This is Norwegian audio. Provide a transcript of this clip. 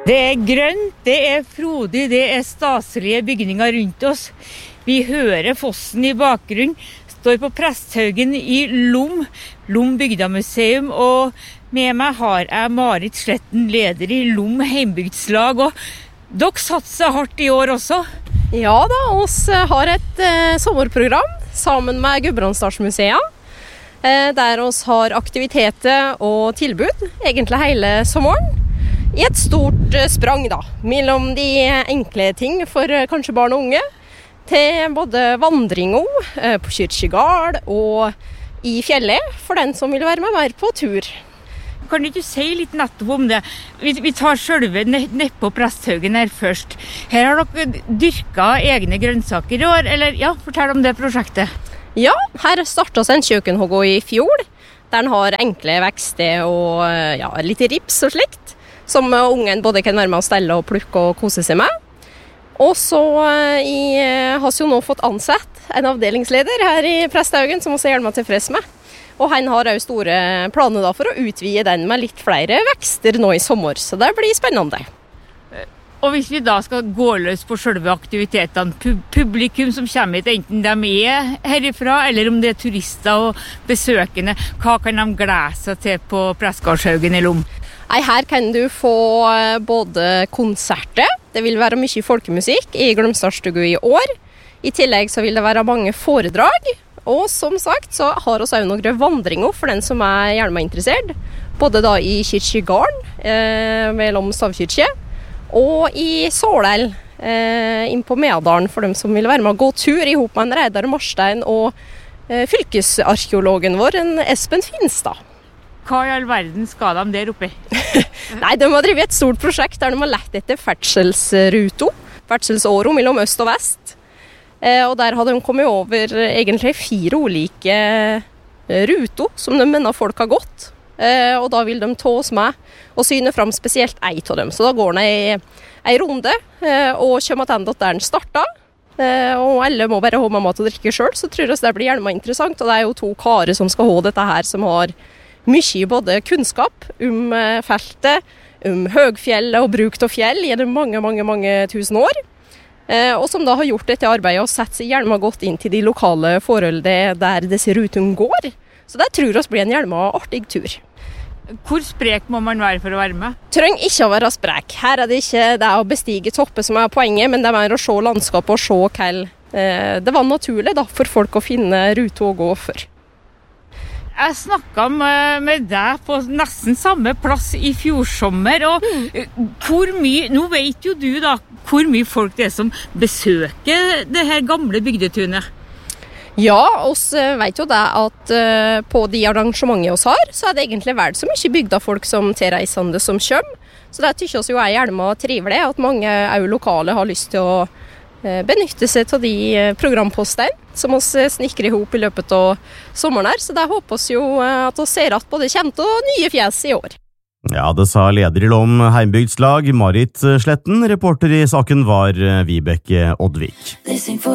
Det grønt, det frodig, det staselige bygninger rundt oss. Vi hører fossen i bakgrunnen, står på Presthaugen i Lom bygdamuseum, og med meg har jeg Marit Sletten, leder i Lom heimbygdslag, og dere satser hardt i år også. Ja da, oss har et sommerprogram sammen med Gudbrandsdalsmuseet, der oss har aktiviteter og tilbud, egentlig hele sommeren. I et stort sprang da, mellom de enkle ting for kanskje barn og unge, til både vandringer på Kyrkjegard og i fjellet, for den som vil være med mer på tur. Kan du si litt nettopp om det? Vi tar selve ned på Presthaugen her først. Her har dere dyrket egne grønnsaker i år, eller ja, fortell om det prosjektet. Ja, her startet en kjøkkenhogg i fjor, der den har enkle vekster og ja, litt rips og slikt, som ungen både kan være med å stelle og plukke og kose seg med. Og så har vi jo nå fått ansett en avdelingsleder her i Presthaugen, som vi er gjerne tilfreds med. Og han har også store planer da for å utvide den med litt flere vekster nå i sommer, så det blir spennende. Og hvis vi da skal gå løs på selve aktivitetene, publikum som kommer hit, enten de er herifra, eller om det er turister og besøkende, hva kan de glede seg til på Presthaugen i Lom? Her kan du få både konserter, det vil være mye folkemusikk i Glømsdalsstugu i år. I tillegg så vil det være mange foredrag, og som sagt så har vi også noen vandringer for den som er gjerne interessert. Både da i Kyrkjegarden, ved Lom stavkyrkje, og i Sålel, inn på Medalen for dem som vil være med å gå tur i hop med en Reidar Marstein og fylkesarkeologen vår, en Espen Finstad. Hva i all verden skal de der oppe? Nei, de har drevet et stort prosjekt der de har lett etter ferdselsåro mellom øst og vest. Og der har de kommet over egentlig 4 ulike ruter som de mener folk har gått. Og da vil de ta oss med og syne fram spesielt ei av dem. Så da går den ei runde og kommer tilbake der den startet. Og alle må bare ha med mat og drikke selv, så tror jeg det blir gjerne interessant. Og det er jo 2 karer som skal ha dette her, som har mye både kunnskap om feltet, om høgfjell og bruk av fjell gjennom mange tusen år. Og som da har gjort dette arbeidet og sett seg gjerne godt inn til de lokale forholdene der disse rutene går. Så det tror jeg blir en gjerne artig tur. Hvor sprek må man være for å være med? Trenger ikke å være sprek. Her er det ikke det å bestige toppe som er poenget, men det er mer å se landskapet og se hva det var naturlig da, for folk å finne rute å gå for. Jeg snakket med deg på nesten samme plass i fjor sommer, og hvor mye, nå vet jo du da, hvor mye folk det er som besøker det her gamle bygdetunet. Ja, oss vet jo det at på de arrangementene oss har, så er det egentlig vel så mye bygdafolk som tilreisende som kommer. Så det tykker oss jo er gjerne trivelig at mange også lokale har lyst til å benytte seg av de programpostene som oss snikker ihop i løpet av sommeren her. Så det håper oss jo at vi ser at både kjente og nye fjes i år. Ja, det sa leder i Lom heimbygdslag Marit Sletten. Reporter i saken var Vibeke Oddvik.